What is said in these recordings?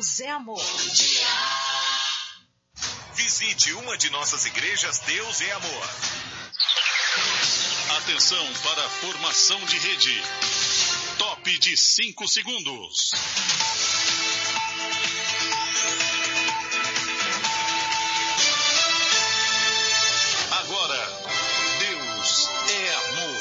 Deus é amor. Visite uma de nossas igrejas Deus é Amor. Atenção para a formação de rede. Top de 5 segundos. Agora, Deus é amor.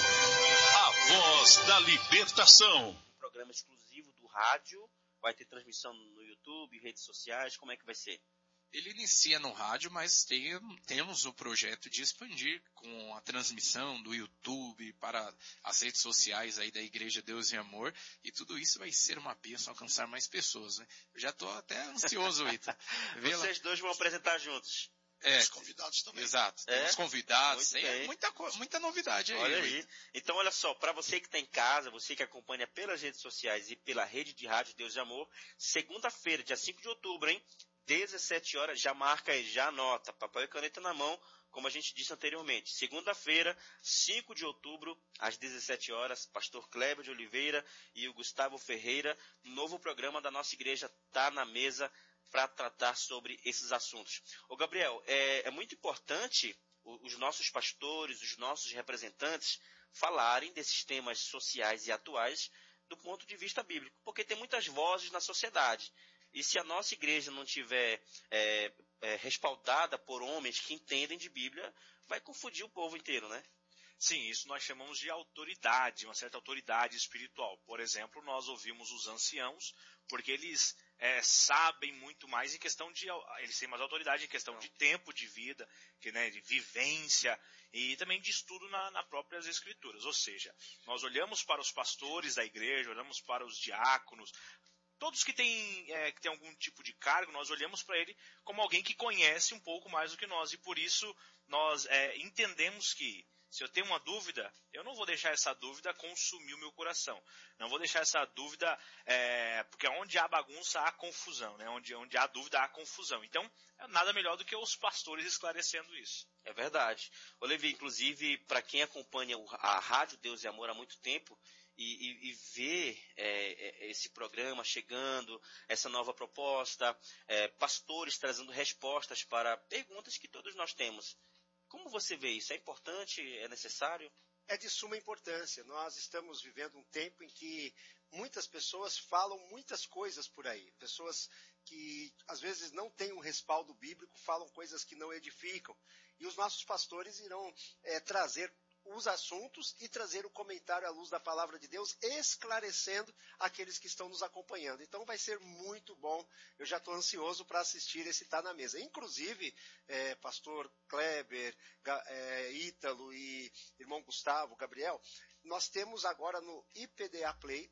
A voz da libertação. Programa exclusivo do rádio. Vai ter transmissão no YouTube, redes sociais. Como é que vai ser? Ele inicia no rádio, mas temos o projeto de expandir com a transmissão do YouTube para as redes sociais aí da Igreja Deus e Amor. E tudo isso vai ser uma bênção, alcançar mais pessoas, né? Eu já estou até ansioso, Ita. Vocês dois vão apresentar juntos. Os convidados também. Exato. Temos convidados, tem muita novidade aí. Olha aí. Então, olha só, para você que está em casa, você que acompanha pelas redes sociais e pela rede de rádio Deus e Amor, segunda-feira, dia 5 de outubro, hein? 17 horas, já marca aí, já anota, papel e caneta na mão, como a gente disse anteriormente. Segunda-feira, 5 de outubro, às 17 horas, pastor Kleber de Oliveira e o Gustavo Ferreira, novo programa da nossa igreja Tá na Mesa, para tratar sobre esses assuntos. Ô Gabriel, é muito importante os nossos pastores, os nossos representantes falarem desses temas sociais e atuais do ponto de vista bíblico, porque tem muitas vozes na sociedade. E se a nossa igreja não tiver respaldada por homens que entendem de Bíblia, vai confundir o povo inteiro, né? Sim, isso nós chamamos de autoridade, uma certa autoridade espiritual. Por exemplo, nós ouvimos os anciãos, porque eles sabem muito mais em questão de... Eles têm mais autoridade em questão de tempo de vida, de vivência e também de estudo nas próprias escrituras. Ou seja, nós olhamos para os pastores da igreja, olhamos para os diáconos, todos que têm algum tipo de cargo, nós olhamos para ele como alguém que conhece um pouco mais do que nós. E por isso nós entendemos que se eu tenho uma dúvida, eu não vou deixar essa dúvida consumir o meu coração. Não vou deixar essa dúvida, porque onde há bagunça, há confusão. Né? Onde há dúvida, há confusão. Então, nada melhor do que os pastores esclarecendo isso. É verdade. Ô Levi, inclusive, para quem acompanha a Rádio Deus e Amor há muito tempo, e ver esse programa chegando, essa nova proposta, pastores trazendo respostas para perguntas que todos nós temos. Como você vê isso? É importante? É necessário? É de suma importância. Nós estamos vivendo um tempo em que muitas pessoas falam muitas coisas por aí. Pessoas que às vezes não têm um respaldo bíblico, falam coisas que não edificam. E os nossos pastores irão trazer os assuntos e trazer o comentário à luz da palavra de Deus, esclarecendo aqueles que estão nos acompanhando. Então vai ser muito bom. Eu já estou ansioso para assistir esse Tá na Mesa. Inclusive, pastor Kleber, Ítalo e irmão Gustavo, Gabriel, nós temos agora no IPDA Play,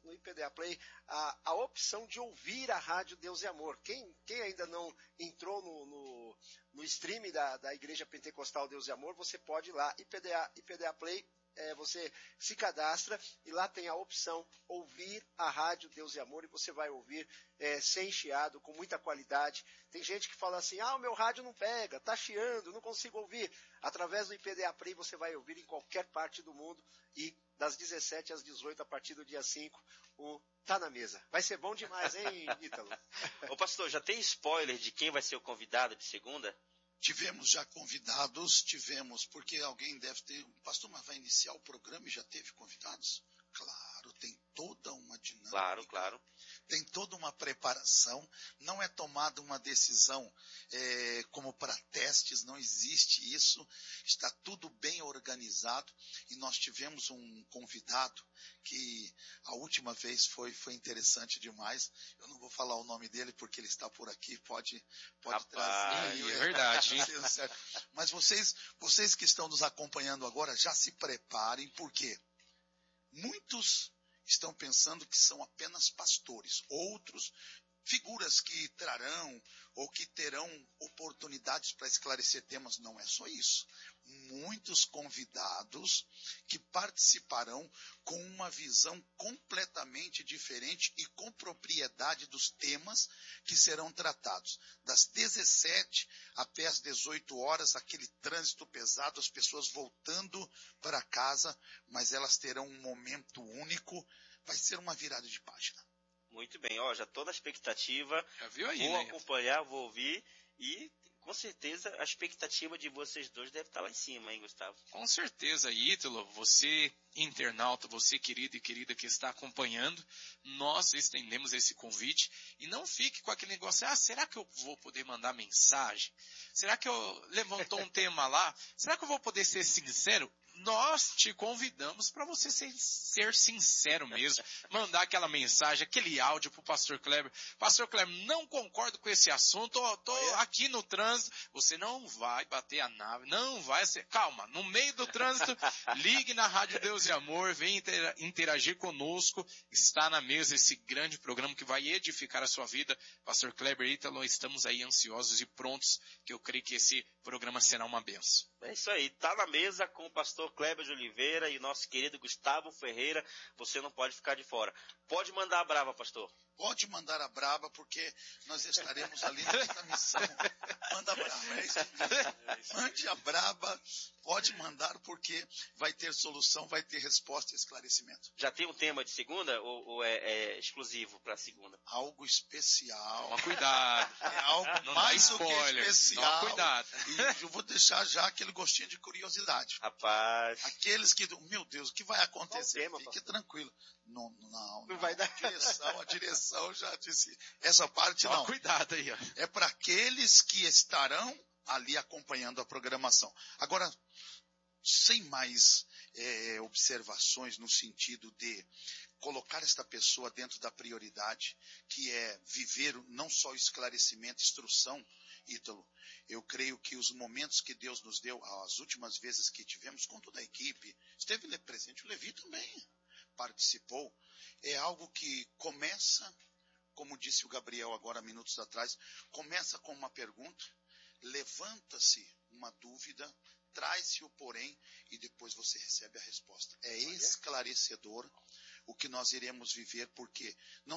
a opção de ouvir a Rádio Deus e Amor. Quem ainda não entrou no stream da Igreja Pentecostal Deus e Amor, você pode ir lá, IPDA Play, você se cadastra e lá tem a opção ouvir a Rádio Deus e Amor e você vai ouvir sem chiado, com muita qualidade. Tem gente que fala assim, o meu rádio não pega, tá chiando, não consigo ouvir. Através do IPDA Play você vai ouvir em qualquer parte do mundo e das 17 às 18, a partir do dia 5, o Tá na Mesa. Vai ser bom demais, hein, Ítalo? Ô pastor, já tem spoiler de quem vai ser o convidado de segunda? Tivemos já convidados, porque alguém deve ter... Pastor, mas vai iniciar o programa e já teve convidados? Claro, tem toda uma dinâmica. Claro. Tem toda uma preparação. Não é tomada uma decisão como para testes, não existe isso. Está tudo bem organizado. E nós tivemos um convidado que a última vez foi interessante demais. Eu não vou falar o nome dele porque ele está por aqui, pode trazer. É verdade. Mas vocês que estão nos acompanhando agora, já se preparem, porque muitos estão pensando que são apenas pastores, outros figuras que trarão ou que terão oportunidades para esclarecer temas. Não é só isso. Muitos convidados que participarão com uma visão completamente diferente e com propriedade dos temas que serão tratados. Das 17 até as 18 horas, aquele trânsito pesado, as pessoas voltando para casa, mas elas terão um momento único. Vai ser uma virada de página. Muito bem, ó, já tô na expectativa. Já viu aí, Vou né? acompanhar, vou ouvir e com certeza a expectativa de vocês dois deve estar lá em cima, hein, Gustavo? Com certeza, Ítalo, você internauta, você querido e querida que está acompanhando, nós estendemos esse convite e não fique com aquele negócio, será que eu vou poder mandar mensagem? Será que eu levantou um tema lá? Será que eu vou poder ser sincero? Nós te convidamos para você ser sincero mesmo, mandar aquela mensagem, aquele áudio pro Pastor Kleber. Pastor Kleber, não concordo com esse assunto, tô aqui no trânsito, você não vai bater a nave, não vai ser, calma, no meio do trânsito, ligue na Rádio Deus e Amor, vem interagir conosco, está na mesa esse grande programa que vai edificar a sua vida. Pastor Kleber e Ítalo, estamos aí ansiosos e prontos, que eu creio que esse programa será uma bênção. É isso aí, tá na mesa com o pastor Kleber de Oliveira e o nosso querido Gustavo Ferreira, você não pode ficar de fora. Pode mandar a brava, pastor. Pode mandar a braba, porque nós estaremos ali nesta missão. Manda a braba, é isso. Mande a braba, pode mandar, porque vai ter solução, vai ter resposta e esclarecimento. Já tem um tema de segunda ou é exclusivo para segunda? Algo especial. Toma cuidado. É algo Não mais dá do que spoiler. especial. Toma cuidado. E eu vou deixar já aquele gostinho de curiosidade. Rapaz, Aqueles que, meu Deus, o que vai acontecer? Qual o tema, Fique tranquilo. Não vai dar. A direção já disse. Essa parte Toma não. cuidado aí, ó. É para aqueles que estarão ali acompanhando a programação. Agora, sem mais observações no sentido de colocar esta pessoa dentro da prioridade, que é viver não só esclarecimento, instrução, Ítalo, eu creio que os momentos que Deus nos deu, as últimas vezes que tivemos com toda a equipe, esteve presente, o Levi também participou, é algo que começa, como disse o Gabriel agora minutos atrás, começa com uma pergunta, levanta-se uma dúvida, traz-se o porém e depois você recebe a resposta. É esclarecedor o que nós iremos viver, porque não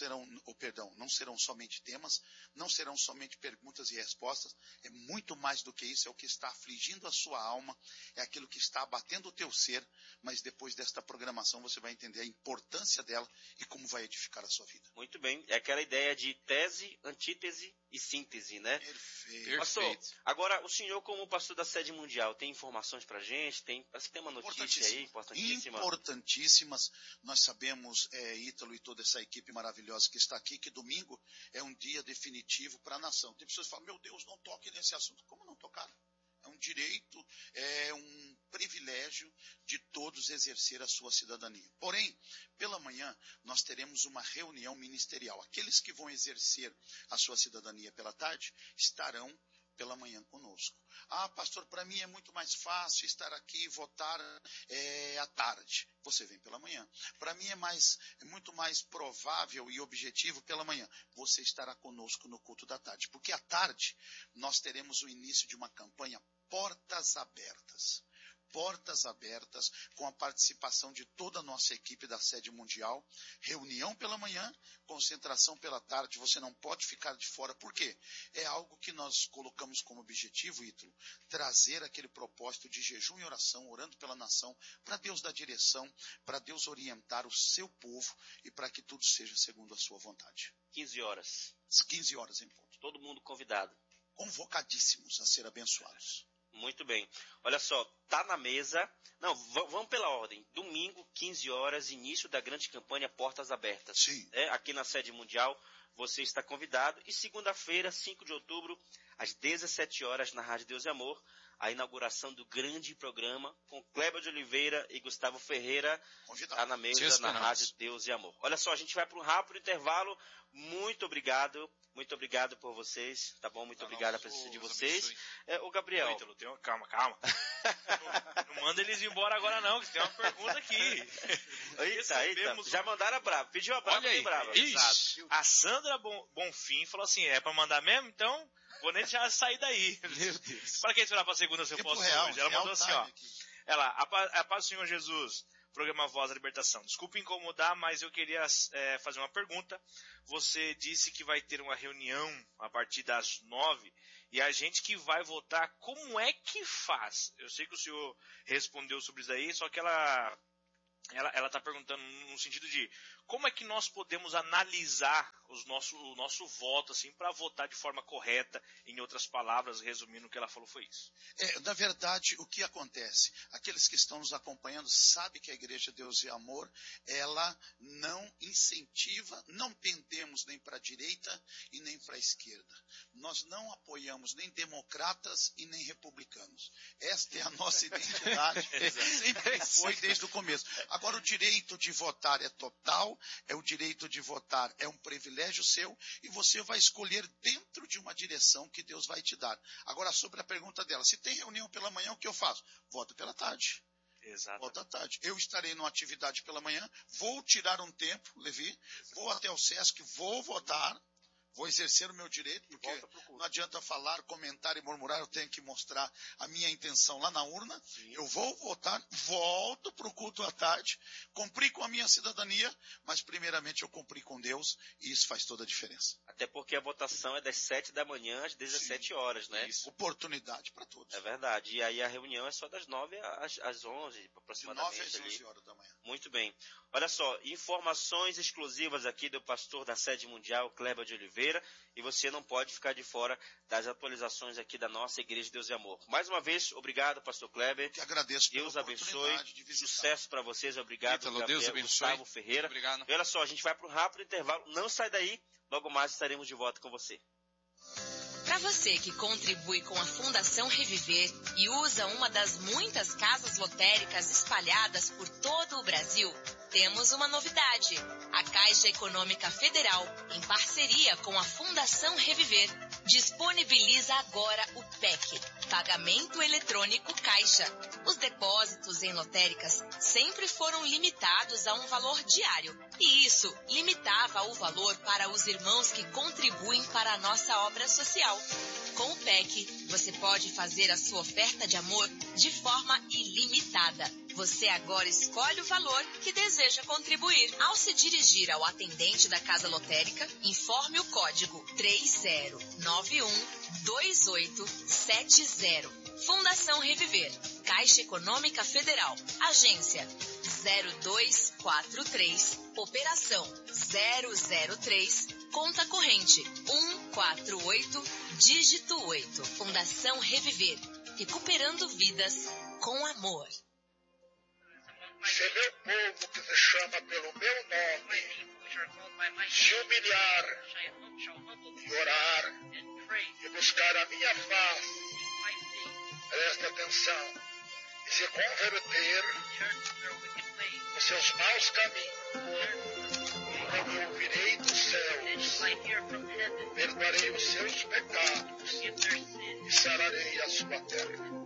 serão somente temas, não serão somente perguntas e respostas, é muito mais do que isso, é o que está afligindo a sua alma, é aquilo que está abatendo o teu ser, mas depois desta programação você vai entender a importância dela e como vai edificar a sua vida. muito bem. É aquela ideia de tese, antítese e síntese, né? Perfeito. Pastor, agora o senhor como pastor da sede mundial, tem informações pra gente? Parece que tem uma notícia aí importantíssima. Importantíssimas. Nós sabemos, Ítalo e toda essa equipe maravilhosa que está aqui, que domingo é um dia definitivo para a nação. Tem pessoas que falam, meu Deus, não toque nesse assunto. Como não tocar? É um direito, é um privilégio de todos exercer a sua cidadania. Porém, pela manhã, nós teremos uma reunião ministerial. Aqueles que vão exercer a sua cidadania pela tarde estarão pela manhã conosco. Pastor, para mim é muito mais fácil estar aqui e votar à tarde. Você vem pela manhã. Para mim é muito mais provável e objetivo pela manhã. Você estará conosco no culto da tarde. Porque à tarde nós teremos o início de uma campanha Portas Abertas. Portas abertas, com a participação de toda a nossa equipe da sede mundial, reunião pela manhã, concentração pela tarde, você não pode ficar de fora, por quê? É algo que nós colocamos como objetivo, Ítalo, trazer aquele propósito de jejum e oração, orando pela nação, para Deus dar direção, para Deus orientar o seu povo e para que tudo seja segundo a sua vontade. 15 horas. Às 15 horas em ponto. Todo mundo convidado. Convocadíssimos a ser abençoados. Muito bem. Olha só, tá na mesa. Não, vamos pela ordem. Domingo, 15 horas, início da grande campanha Portas Abertas. Sim. Aqui na sede mundial, você está convidado. E segunda-feira, 5 de outubro, às 17 horas, na Rádio Deus e Amor, a inauguração do grande programa com Kleber de Oliveira e Gustavo Ferreira. Está na mesa, na Rádio Deus e Amor. Olha só, a gente vai para um rápido intervalo. Muito obrigado por vocês, tá bom? Muito obrigado a presença de vocês. O Gabriel. Oi, Ítalo, calma. Não manda eles embora agora não, que tem uma pergunta aqui. Eita. Já mandaram a brava. Pediu a brava, tem brava. Exato. A Sandra Bonfim falou assim, é pra mandar mesmo? Então, vou nem deixar sair daí. Meu Deus. Para que esperar pra segunda se eu posso hoje? Ela mandou assim, ó. A paz do Senhor Jesus. Programa Voz da Libertação. Desculpe incomodar, mas eu queria fazer uma pergunta. Você disse que vai ter uma reunião a partir das 9 e a gente que vai votar, como é que faz? Eu sei que o senhor respondeu sobre isso aí, só que ela ela está perguntando no sentido de como é que nós podemos analisar o nosso voto assim, para votar de forma correta. Em outras palavras, resumindo, o que ela falou foi isso. Na verdade, o que acontece? Aqueles que estão nos acompanhando sabem que a Igreja Deus e Amor, ela não incentiva, não pendemos nem para a direita e nem para a esquerda. Nós não apoiamos nem democratas e nem republicanos. Esta é a nossa identidade, sempre foi desde o começo. Agora, o direito de votar é total, o direito de votar é um privilégio seu, e você vai escolher dentro de uma direção que Deus vai te dar. Agora, sobre a pergunta dela, se tem reunião pela manhã, o que eu faço? Voto pela tarde. Exato. Voto à tarde. Eu estarei numa atividade pela manhã, vou tirar um tempo, Levi, vou até o Sesc, vou votar, vou exercer o meu direito, porque não adianta falar, comentar e murmurar, eu tenho que mostrar a minha intenção lá na urna. Sim. Eu vou votar, volto para o culto à tarde, cumpri com a minha cidadania, mas primeiramente eu cumpri com Deus, e isso faz toda a diferença. Até porque a votação é das 7 da manhã às 17 horas, né? Isso. Oportunidade para todos. É verdade. E aí a reunião é só das 9 às 11, aproximadamente. De 9 às 11 horas da manhã. Muito bem. Olha só, informações exclusivas aqui do pastor da Sede Mundial, Kleber de Oliveira, e você não pode ficar de fora das atualizações aqui da nossa Igreja de Deus e Amor. Mais uma vez, obrigado, pastor Kleber. Eu que agradeço pela Deus abençoe. oportunidade de visitar. Sucesso para vocês. Obrigado, Ítalo, Gabriel, Deus abençoe. Gustavo Ferreira. Obrigado. E olha só, a gente vai para um rápido intervalo. Não sai daí. Logo mais estaremos de volta com você. Para você que contribui com a Fundação Reviver e usa uma das muitas casas lotéricas espalhadas por todo o Brasil, temos uma novidade. A Caixa Econômica Federal, em parceria com a Fundação Reviver, disponibiliza agora o PEC, Pagamento Eletrônico Caixa. Os depósitos em lotéricas sempre foram limitados a um valor diário, e isso limitava o valor para os irmãos que contribuem para a nossa obra social. Com o PEC, você pode fazer a sua oferta de amor de forma ilimitada. Você agora escolhe o valor que deseja contribuir. Ao se dirigir ao atendente da Casa Lotérica, informe o código 30912870. Fundação Reviver, Caixa Econômica Federal, Agência 0243, Operação 003, Conta Corrente 148, dígito 8. Fundação Reviver, recuperando vidas com amor. Se meu povo que se chama pelo meu nome se humilhar e orar e buscar a minha face, presta atenção, e se converter dos seus maus caminhos, então eu ouvirei dos céus, perdoarei os seus pecados e sararei a sua terra.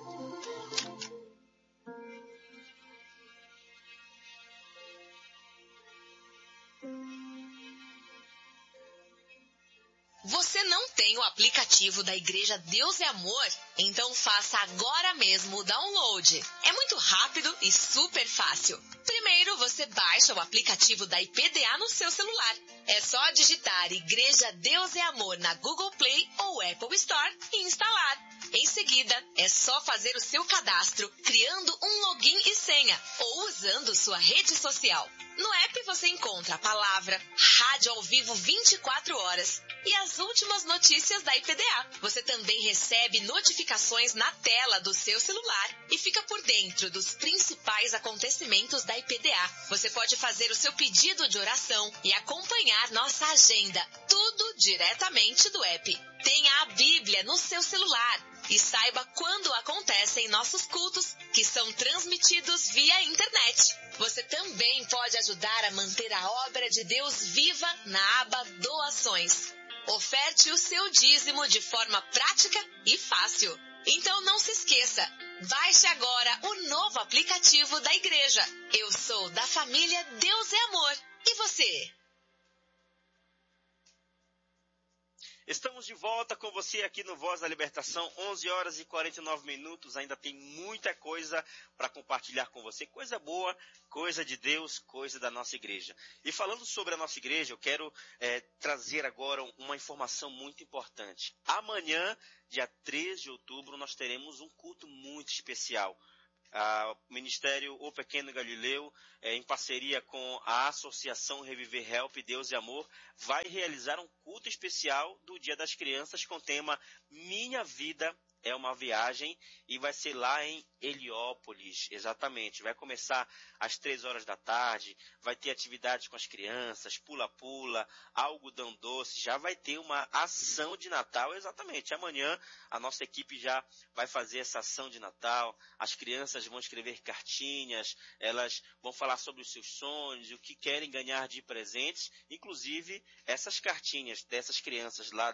Você não tem o aplicativo da Igreja Deus é Amor? Então faça agora mesmo o download. É muito rápido e super fácil. Primeiro, você baixa o aplicativo da IPDA no seu celular. É só digitar Igreja Deus é Amor na Google Play ou Apple Store e instalar. Em seguida, é só fazer o seu cadastro, criando um login e senha ou usando sua rede social. No app você encontra a palavra Rádio ao Vivo 24 horas e as últimas notícias da IPDA. Você também recebe notificações na tela do seu celular e fica por dentro dos principais acontecimentos da IPDA. Você pode fazer o seu pedido de oração e acompanhar nossa agenda, tudo diretamente do app. Tenha a Bíblia no seu celular e saiba quando acontecem nossos cultos, que são transmitidos via internet. Você também pode ajudar a manter a obra de Deus viva na aba Doações. Oferte o seu dízimo de forma prática e fácil. Então não se esqueça, baixe agora o novo aplicativo da igreja. Eu sou da família Deus é Amor. E você? Estamos de volta com você aqui no Voz da Libertação, 11 horas e 49 minutos. Ainda tem muita coisa para compartilhar com você. Coisa boa, coisa de Deus, coisa da nossa igreja. E falando sobre a nossa igreja, eu quero trazer agora uma informação muito importante. Amanhã, dia 3 de outubro, nós teremos um culto muito especial. O Ministério O Pequeno Galileu, em parceria com a Associação Reviver Help, Deus e Amor, vai realizar um culto especial do Dia das Crianças com o tema Minha Vida é uma Viagem, e vai ser lá em Heliópolis, exatamente. Vai começar às 3 horas da tarde, vai ter atividades com as crianças, pula-pula, algodão doce, já vai ter uma ação de Natal, exatamente. Amanhã a nossa equipe já vai fazer essa ação de Natal, as crianças vão escrever cartinhas, elas vão falar sobre os seus sonhos, o que querem ganhar de presentes, inclusive essas cartinhas dessas crianças lá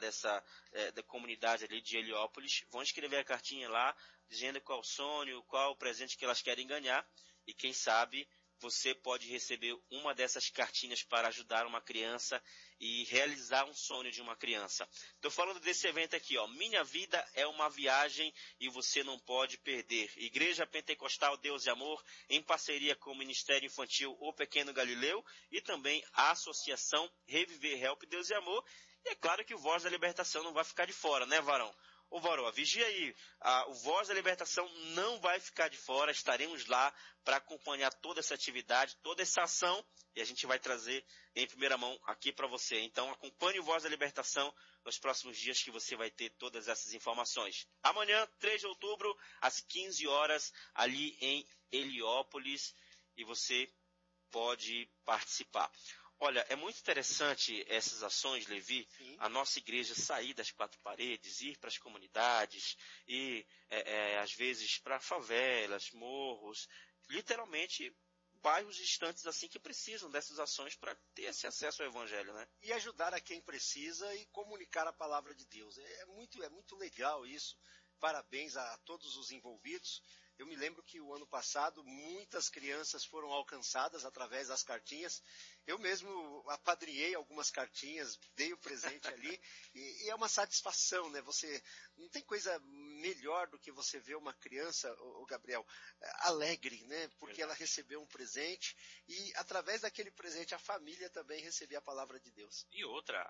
da comunidade ali de Heliópolis, vão escrever a cartinha lá, dizendo qual o sonho, qual o presente que elas querem ganhar, e quem sabe você pode receber uma dessas cartinhas para ajudar uma criança e realizar um sonho de uma criança. Estou falando desse evento aqui, ó, Minha Vida é uma Viagem e você não pode perder. Igreja Pentecostal Deus e Amor, em parceria com o Ministério Infantil O Pequeno Galileu e também a Associação Reviver Help Deus e Amor. E é claro que o Voz da Libertação não vai ficar de fora, né, Varão? Ô Varó, vigia aí, o Voz da Libertação não vai ficar de fora, estaremos lá para acompanhar toda essa atividade, toda essa ação, e a gente vai trazer em primeira mão aqui para você. Então acompanhe o Voz da Libertação nos próximos dias que você vai ter todas essas informações. Amanhã, 3 de outubro, às 15 horas, ali em Heliópolis, e você pode participar. Olha, é muito interessante essas ações, Levi, sim, a nossa igreja sair das 4 paredes, ir para as comunidades, ir, às vezes, para favelas, morros, literalmente bairros distantes assim que precisam dessas ações para ter esse acesso ao Evangelho, né? E ajudar a quem precisa e comunicar a palavra de Deus. É muito legal isso. Parabéns a todos os envolvidos. Eu me lembro que o ano passado muitas crianças foram alcançadas através das cartinhas. Eu mesmo apadrinhei algumas cartinhas, dei o presente ali, e é uma satisfação, né? Você não tem coisa melhor do que você ver uma criança, o Gabriel, alegre, né? Porque ela recebeu um presente e através daquele presente a família também recebeu a palavra de Deus. E outra,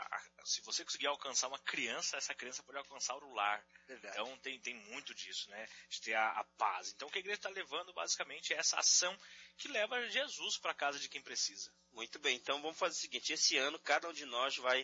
se você conseguir alcançar uma criança, essa criança pode alcançar o lar. Verdade. Então tem muito disso, né? De ter a paz. Então o que a igreja está levando basicamente é essa ação que leva Jesus para a casa de quem precisa. Muito bem, então vamos fazer o seguinte, esse ano cada um de nós vai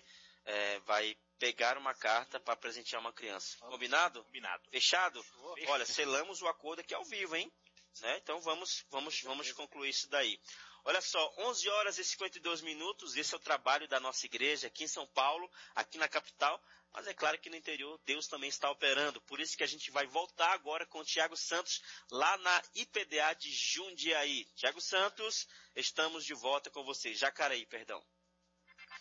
pegar uma carta para presentear uma criança. Combinado? Combinado. Fechado? Olha, selamos o acordo aqui ao vivo, hein? Né? Então vamos concluir isso daí. Olha só, 11 horas e 52 minutos, esse é o trabalho da nossa igreja aqui em São Paulo, aqui na capital, mas é claro que no interior Deus também está operando, por isso que a gente vai voltar agora com o Tiago Santos, lá na IPDA de Jundiaí. Tiago Santos, estamos de volta com você, Jacareí, perdão.